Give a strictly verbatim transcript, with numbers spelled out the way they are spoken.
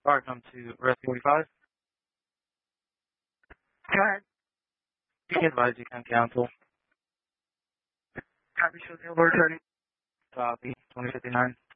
Welcome to Rest forty-five. Go ahead. You can advise you can cancel. Copy shows the alert attorney. Copy twenty fifty-nine.